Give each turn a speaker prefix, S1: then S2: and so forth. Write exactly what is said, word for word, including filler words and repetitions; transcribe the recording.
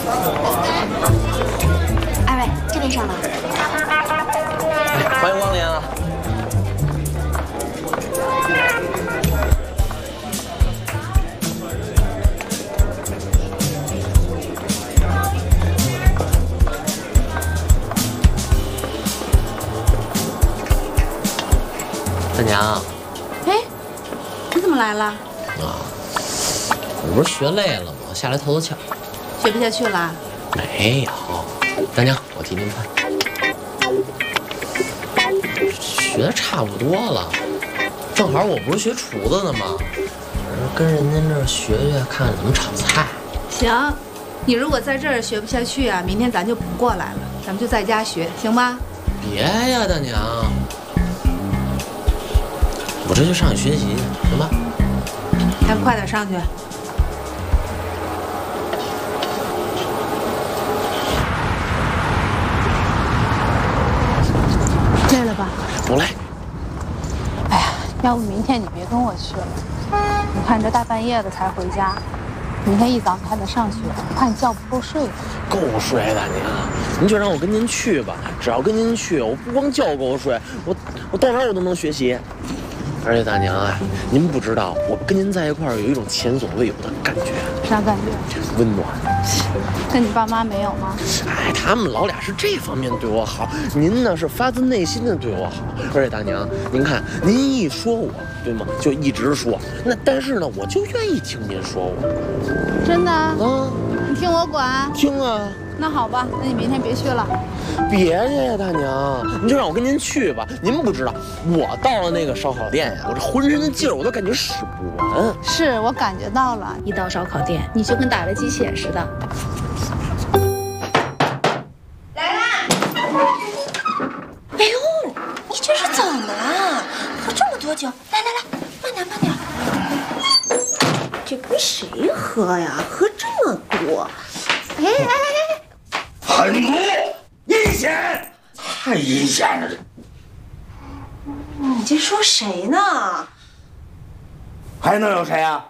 S1: 二位这边上来。
S2: 哎，欢迎光临啊！大娘。
S3: 哎，你怎么来了？
S2: 啊，我不是学累了吗？下来透透气儿。
S3: 学不下去了？
S2: 没有，大娘，我替您看。学的差不多了，正好我不是学厨子的吗？跟人家那儿学学，看看怎么炒菜。
S3: 行，你如果在这儿学不下去啊，明天咱就不过来了，咱们就在家学，行吗？
S2: 别呀，大娘，我这就上去学习去，行吧？
S3: 咱快点上去。累了吧？
S2: 不累。
S4: 哎呀，要不明天你别跟我去了。你看这大半夜的才回家，明天一早你还得上学，我怕你觉不够睡。
S2: 够睡，大娘，您就让我跟您去吧。只要跟您去，我不光觉够睡，我我到哪儿我都能学习。而且大娘啊，您不知道，我跟您在一块儿有一种前所未有的感觉。
S4: 啥感觉？
S2: 温暖。
S4: 跟你爸妈没有吗？
S2: 哎，他们老俩是这方面对我好，您呢是发自内心的对我好。而且大娘，您看，您一说我，对吗？就一直说。那但是呢，我就愿意听您说我。
S4: 真的？
S2: 啊，
S4: 你听我管？
S2: 听啊。
S4: 那好吧，那你明天别去了。
S2: 别去呀，大娘，您就让我跟您去吧。您不知道，我到了那个烧烤店呀，我这浑身的劲儿我都感觉使不完。
S4: 是我感觉到了，一到烧烤店，你就跟打了鸡血似的。
S1: 来啦！哎呦，你这是怎么了？喝这么多酒，来来来，慢点慢点。这跟谁喝呀？喝这么多？哎哎哎哎！
S5: 狠毒，阴险，太阴险了！这，
S1: 你这说谁呢？
S5: 还能有谁啊？